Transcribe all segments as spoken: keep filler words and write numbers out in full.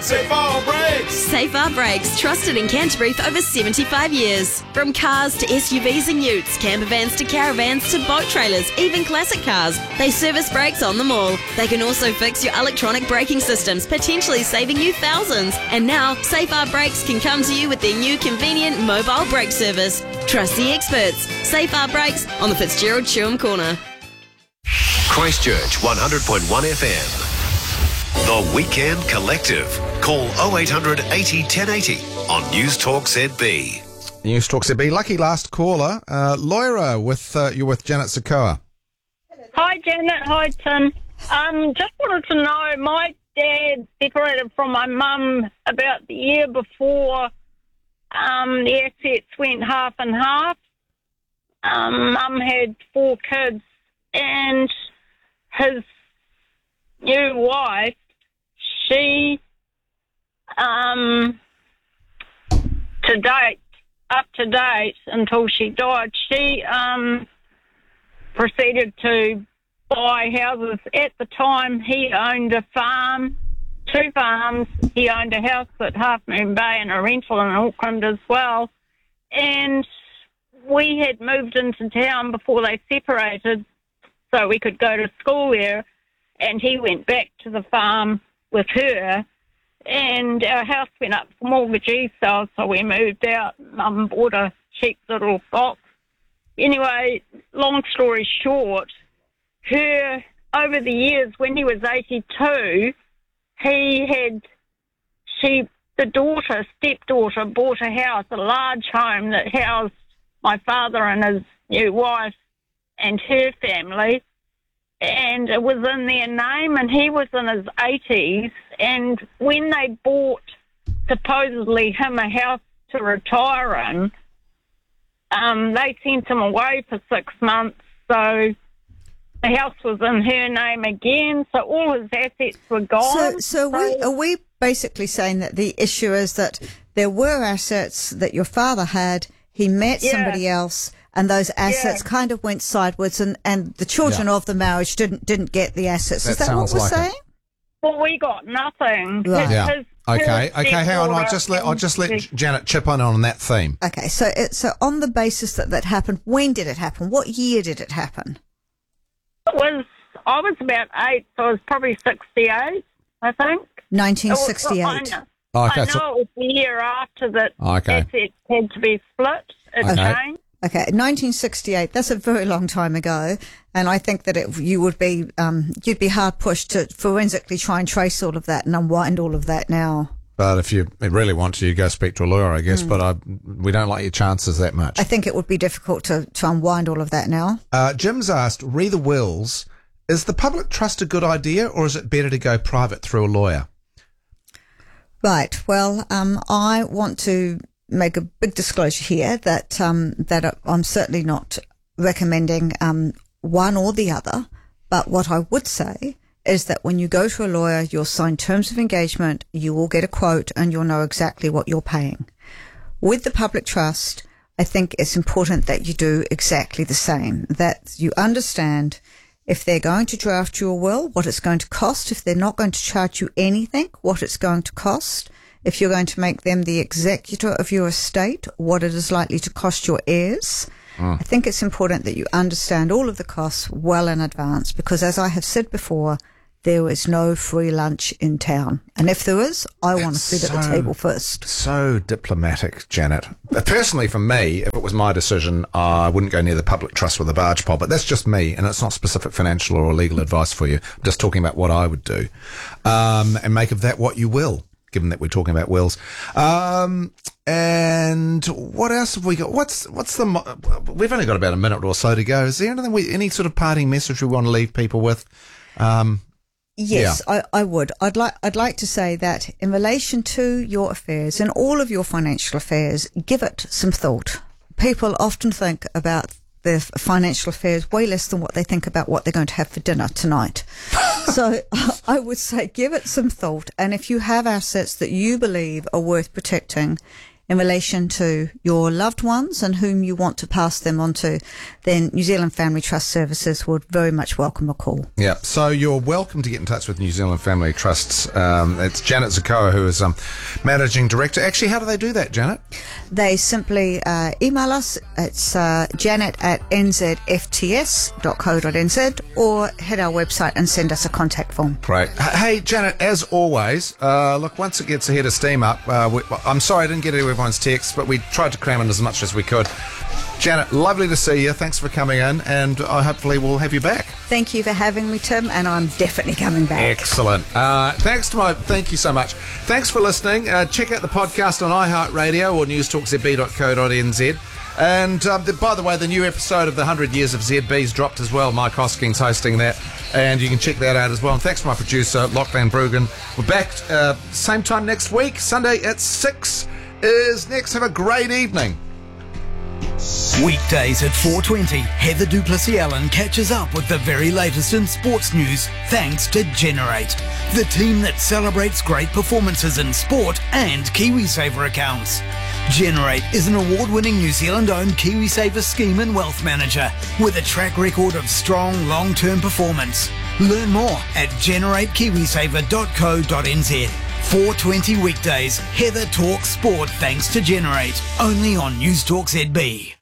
with Safar Brakes. Safar Brakes, trusted in Canterbury for over seventy-five years. From cars to S U Vs and utes, camper vans to caravans to boat trailers, even classic cars, they service brakes on them all. They can also fix your electronic braking systems, potentially saving you thousands. And now, Safar Brakes can come to you with their new convenient mobile brake service. Trust the experts. Safar Brakes on the Fitzgerald Chewham Corner. Christchurch one hundred point one F M. The Weekend Collective. Call oh eight hundred eighty ten eighty on News Talk Z B. News Talk Z B. Lucky last caller. Uh, Loira, with, uh, you're with Janet Sokoa. Hi, Janet. Hi, Tim. Um, just wanted to know, my dad separated from my mum about the year before um, the assets went half and half. Um, mum had four kids, and his new wife, she, um, to date, up to date, until she died, she um, proceeded to buy houses. At the time, he owned a farm, two farms. He owned a house at Half Moon Bay and a rental in Auckland as well. And we had moved into town before they separated, so we could go to school there. And he went back to the farm with her, and our house went up for mortgagee sale, so we moved out. Mum bought a cheap little box. Anyway, long story short, her, over the years, when he was eighty-two, he had, she, the daughter, stepdaughter, bought a house, a large home that housed my father and his new wife and her family. And it was in their name, and he was in his eighties. And when they bought, supposedly, him a house to retire in, um, they sent him away for six months. So the house was in her name again, so all his assets were gone. So, so we, are we basically saying that the issue is that there were assets that your father had, he met Yeah. somebody else, and those assets Yeah. kind of went sideways, and, and the children Yeah. of the marriage didn't didn't get the assets. That Is that what sounds we're like it. saying? Well, we got nothing. Right. His- Yeah. his- Okay, his okay, hang on. I'll stepdaughter just let I'll just let and- Janet chip in on that theme. Okay, so it, so on the basis that that happened, when did it happen? What year did it happen? It was, I was about eight, so it was probably sixty-eight, I think. nineteen I sixty-eight. know, Oh, okay, I so- know it was the year after that Okay. assets had to be split. It Okay. changed. Okay, nineteen sixty-eight. That's a very long time ago, and I think that it, you would be um, you'd be hard pushed to forensically try and trace all of that and unwind all of that now. But if you really want to, you go speak to a lawyer, I guess. But I, we don't like your chances that much. I think it would be difficult to, to unwind all of that now. Uh, Jim's asked, re the wills, is the public trust a good idea, or is it better to go private through a lawyer? Right. Well, um, I want to make a big disclosure here that um, that I'm certainly not recommending um, one or the other. But what I would say is that when you go to a lawyer, you'll sign terms of engagement, you will get a quote, and you'll know exactly what you're paying. With the public trust, I think it's important that you do exactly the same, that you understand if they're going to draft your will, what it's going to cost, if they're not going to charge you anything, what it's going to cost, if you're going to make them the executor of your estate, what it is likely to cost your heirs. Mm. I think it's important that you understand all of the costs well in advance, because as I have said before, there is no free lunch in town. And if there is, I want to sit so, at the table first. So diplomatic, Janet. Personally, for me, if it was my decision, uh, I wouldn't go near the public trust with a barge pole. But that's just me, and it's not specific financial or legal advice for you. I'm just talking about what I would do. Um, and make of that what you will, given that we're talking about wills. Um, and what else have we got? What's what's the... Mo- We've only got about a minute or so to go. Is there anything we, any sort of parting message we want to leave people with? Um, Yes, yeah. I, I would. I'd like I'd like to say that in relation to your affairs and all of your financial affairs, give it some thought. People often think about their financial affairs way less than what they think about what they're going to have for dinner tonight. So I would say give it some thought. And if you have assets that you believe are worth protecting, in relation to your loved ones and whom you want to pass them on to, then New Zealand Family Trust Services would very much welcome a call. Yeah, so you're welcome to get in touch with New Zealand Family Trusts. Um, it's Janet Zakoa, who is um, Managing Director. Actually, how do they do that, Janet? They simply uh, email us. It's uh, janet at n z f t s dot co dot n z or hit our website and send us a contact form. Great. Hey, Janet, as always, uh, look, once it gets ahead of steam up, uh, we, I'm sorry I didn't get to everyone's texts, but we tried to cram in as much as we could. Janet, lovely to see you. Thanks for coming in, and uh, hopefully we'll have you back. Thank you for having me, Tim, and I'm definitely coming back. Excellent. Uh, thanks to my. Thank you so much. Thanks for listening. Uh, check out the podcast on iHeartRadio or news talk z b dot co dot n z. And um, the, by the way, the new episode of the one hundred Years of Z B's dropped as well. Mike Hosking's hosting that, and you can check that out as well. And thanks to my producer, Locke Van Bruggen. We're back uh, same time next week. Sunday at six is next. Have a great evening. Weekdays at four twenty, Heather Duplessis-Allen catches up with the very latest in sports news thanks to Generate, the team that celebrates great performances in sport and KiwiSaver accounts. Generate is an award-winning New Zealand-owned KiwiSaver scheme and wealth manager with a track record of strong long-term performance. Learn more at generate kiwisaver dot co dot n z. four twenty weekdays, Heather talks sport thanks to Generate, only on News Talk Z B.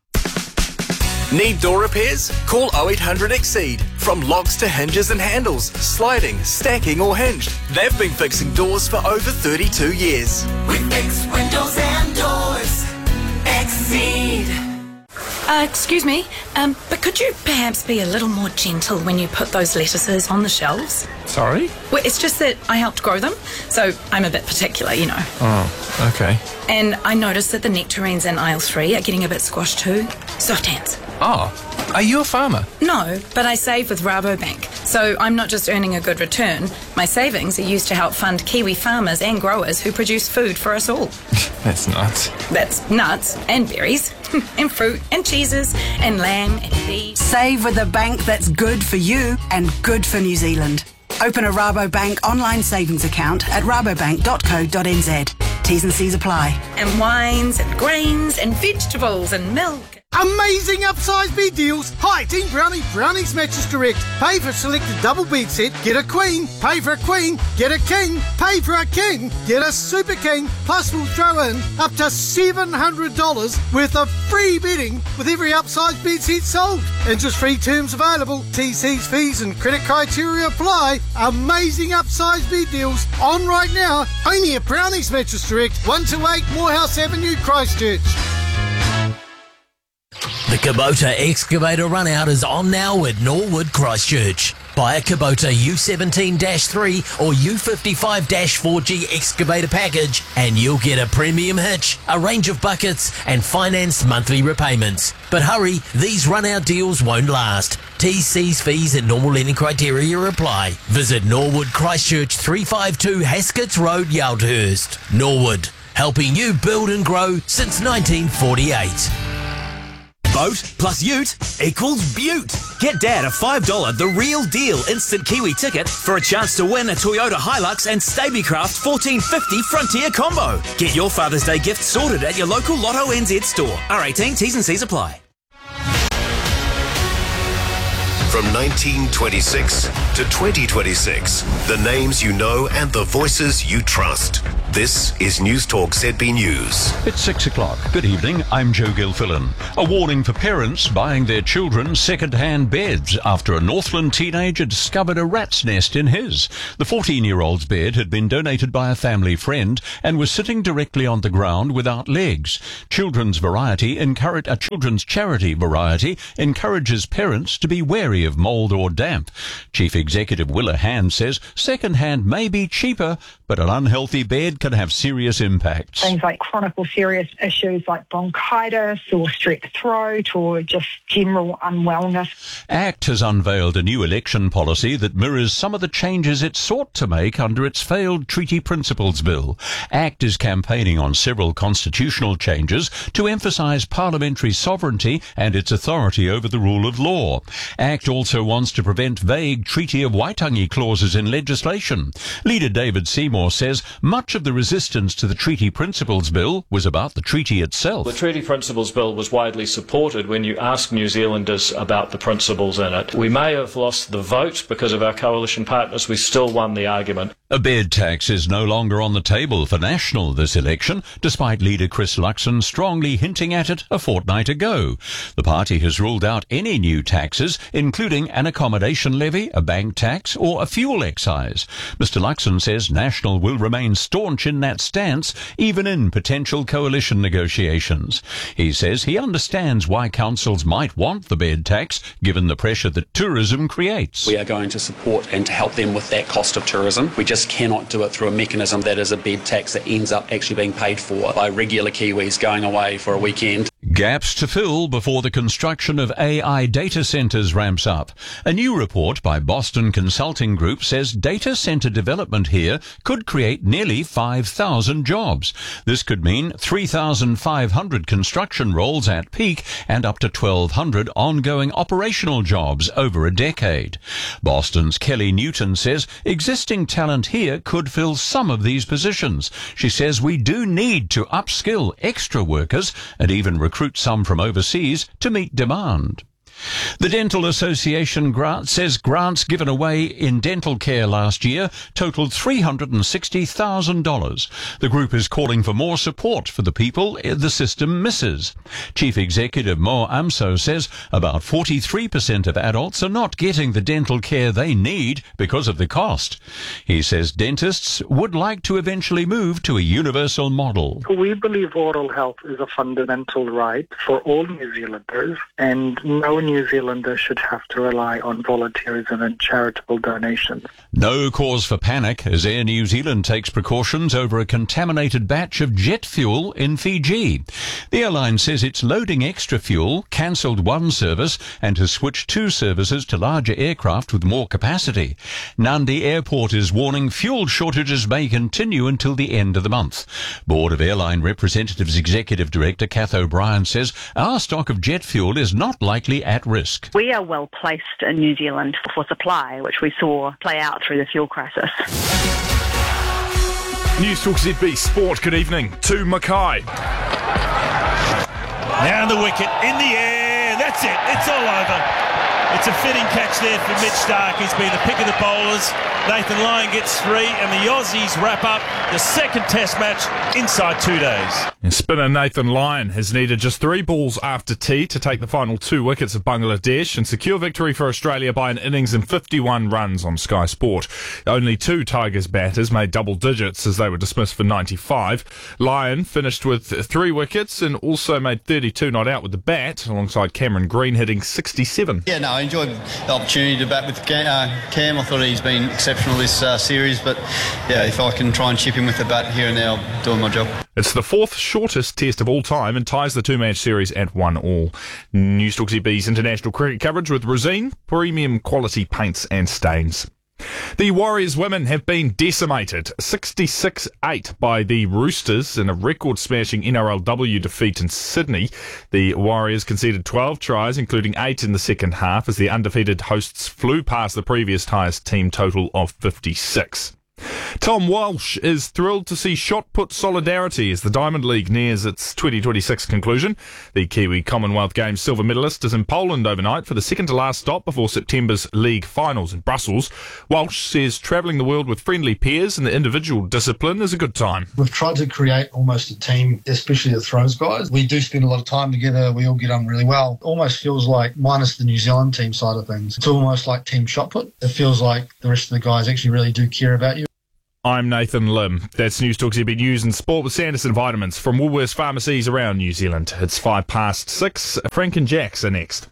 Need door repairs? Call oh eight hundred exceed. From locks to hinges and handles, sliding, stacking or hinged, they've been fixing doors for over thirty-two years. We fix windows and doors. Exceed. Uh, excuse me, um, but could you perhaps be a little more gentle when you put those lettuces on the shelves? Sorry? Well, it's just that I helped grow them, so I'm a bit particular, you know. Oh, okay. And I noticed that the nectarines in aisle three are getting a bit squashed too. Soft hands. Oh, are you a farmer? No, but I save with Rabobank, so I'm not just earning a good return. My savings are used to help fund Kiwi farmers and growers who produce food for us all. That's nuts. That's nuts and berries and fruit and cheeses and lamb and beef. Save with a bank that's good for you and good for New Zealand. Open a Rabobank online savings account at rabobank dot co dot n z. T's and C's apply. And wines and grains and vegetables and milk. Amazing upsize bed deals. Hi, Team Brownie, Brownie's Mattress Direct. Pay for a selected double bed set, get a queen. Pay for a queen, get a king. Pay for a king, get a super king. Plus we'll throw in up to seven hundred dollars worth of free bedding with every upsize bed set sold. Interest-free terms available. T Cs, fees and credit criteria apply. Amazing upsize bed deals on right now. Only at Brownie's Mattress Direct, one two eight Morehouse Avenue, Christchurch. The Kubota Excavator Runout is on now at Norwood, Christchurch. Buy a Kubota U seventeen dash three or U fifty-five dash four G excavator package and you'll get a premium hitch, a range of buckets and financed monthly repayments. But hurry, these runout deals won't last. T's, C's, fees and normal lending criteria apply. Visit Norwood, Christchurch, three fifty-two Hasketts Road, Yaldhurst. Norwood, helping you build and grow since nineteen forty-eight. Boat plus ute equals beaut. Get Dad a five dollars The Real Deal instant Kiwi ticket for a chance to win a Toyota Hilux and Stabicraft fourteen fifty Frontier combo. Get your Father's Day gift sorted at your local Lotto N Z store. R eighteen, T's and C's apply. From nineteen twenty-six to twenty twenty-six, the names you know and the voices you trust. This is News Talk Z B News. It's six o'clock. Good evening, I'm Joe Gilfillan. A warning for parents buying their children second-hand beds after a Northland teenager discovered a rat's nest in his. The fourteen-year-old's bed had been donated by a family friend and was sitting directly on the ground without legs. Children's Variety encourage, a children's charity Variety encourages parents to be wary of mould or damp. Chief Executive Willa Hand says second-hand may be cheaper, but an unhealthy bed can have serious impacts. Things like chronic or serious issues like bronchitis or strep throat or just general unwellness. ACT has unveiled a new election policy that mirrors some of the changes it sought to make under its failed Treaty Principles Bill. ACT is campaigning on several constitutional changes to emphasise parliamentary sovereignty and its authority over the rule of law. ACT also wants to prevent vague Treaty of Waitangi clauses in legislation. Leader David Seymour Whitmore says much of the resistance to the Treaty Principles Bill was about the treaty itself. The Treaty Principles Bill was widely supported when you ask New Zealanders about the principles in it. We may have lost the vote because of our coalition partners. We still won the argument. A bed tax is no longer on the table for National this election, despite leader Chris Luxon strongly hinting at it a fortnight ago. The party has ruled out any new taxes, including an accommodation levy, a bank tax or a fuel excise. Mister Luxon says National will remain staunch in that stance, even in potential coalition negotiations. He says he understands why councils might want the bed tax, given the pressure that tourism creates. We are going to support and to help them with that cost of tourism. We just cannot do it through a mechanism that is a bed tax that ends up actually being paid for by regular Kiwis going away for a weekend. Gaps to fill before the construction of A I data centres ramps up. A new report by Boston Consulting Group says data centre development here could create nearly five thousand jobs. This could mean three thousand five hundred construction roles at peak and up to twelve hundred ongoing operational jobs over a decade. Boston's Kelly Newton says existing talent here could fill some of these positions. She says we do need to upskill extra workers and even recruit some from overseas to meet demand. The Dental Association grant says grants given away in dental care last year totaled three hundred sixty thousand dollars. The group is calling for more support for the people the system misses. Chief Executive Mo Amso says about forty-three percent of adults are not getting the dental care they need because of the cost. He says dentists would like to eventually move to a universal model. We believe oral health is a fundamental right for all New Zealanders, and no New Zealander should have to rely on volunteerism and charitable donations. No cause for panic as Air New Zealand takes precautions over a contaminated batch of jet fuel in Fiji. The airline says it's loading extra fuel, cancelled one service and has switched two services to larger aircraft with more capacity. Nandi Airport is warning fuel shortages may continue until the end of the month. Board of Airline Representatives Executive Director Kath O'Brien says our stock of jet fuel is not likely at risk. We are well placed in New Zealand for supply, which we saw play out through the fuel crisis. News Talk Z B Sport, good evening to Mackay. Down the wicket, in the air, that's it, it's all over. It's a fitting catch there for Mitch Stark. He's been the pick of the bowlers. Nathan Lyon gets three, and the Aussies wrap up the second Test match inside two days. And spinner Nathan Lyon has needed just three balls after tea to take the final two wickets of Bangladesh and secure victory for Australia by an innings and fifty-one runs on Sky Sport. Only two Tigers batters made double digits as they were dismissed for ninety-five. Lyon finished with three wickets and also made thirty-two not out with the bat, alongside Cameron Green hitting sixty-seven. Yeah, no, I enjoyed the opportunity to bat with Cam. I thought he's been exceptional this uh, series, but yeah, if I can try and chip him with the bat here and there, I'm doing my job. It's the fourth shortest test of all time and ties the two-match series at one all. News Talk Z B's international cricket coverage with Rosine, premium quality paints and stains. The Warriors women have been decimated, sixty-six eight by the Roosters in a record-smashing N R L W defeat in Sydney. The Warriors conceded twelve tries, including eight in the second half, as the undefeated hosts flew past the previous highest team total of fifty-six. Tom Walsh is thrilled to see shot put solidarity as the Diamond League nears its twenty twenty-six conclusion. The Kiwi Commonwealth Games silver medalist is in Poland overnight for the second to last stop before September's league finals in Brussels. Walsh says travelling the world with friendly peers in the individual discipline is a good time. We've tried to create almost a team, especially the throws guys. We do spend a lot of time together. We all get on really well. Almost feels like, minus the New Zealand team side of things, it's almost like team shot put. It feels like the rest of the guys actually really do care about you. I'm Nathan Lim. That's News Talk Z B News and Sport with Sanderson Vitamins from Woolworths pharmacies around New Zealand. It's five past six. Frank and Jax are next.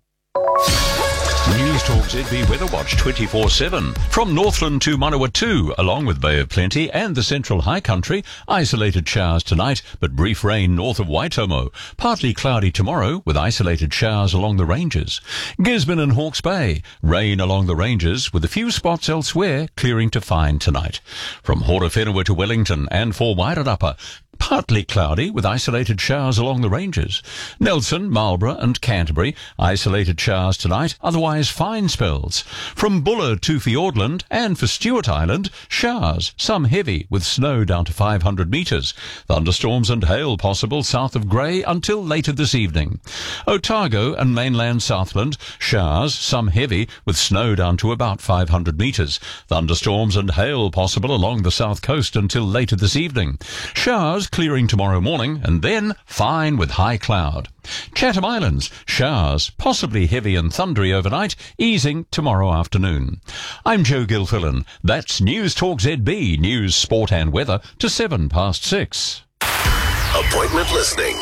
News Talk Z B Weather Watch twenty-four seven. From Northland to Manawatu, along with Bay of Plenty and the Central High Country, isolated showers tonight, but brief rain north of Waitomo. Partly cloudy tomorrow, with isolated showers along the ranges. Gisborne and Hawke's Bay, rain along the ranges, with a few spots elsewhere clearing to fine tonight. From Horowhenua to Wellington and for Wairarapa, partly cloudy with isolated showers along the ranges. Nelson, Marlborough and Canterbury, isolated showers tonight, otherwise fine spells. From Buller to Fiordland and for Stewart Island, showers, some heavy with snow down to five hundred metres. Thunderstorms and hail possible south of Grey until later this evening. Otago and mainland Southland, showers, some heavy with snow down to about five hundred metres. Thunderstorms and hail possible along the south coast until later this evening. Showers clearing tomorrow morning and then fine with high cloud. Chatham Islands, showers, possibly heavy and thundery overnight, easing tomorrow afternoon. I'm Joe Gilfillan. That's News Talk Z B, news, sport and weather to seven past six. Appointment listening.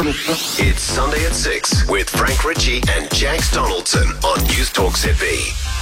It's Sunday at six with Frank Ritchie and Jax Donaldson on News Talk Z B.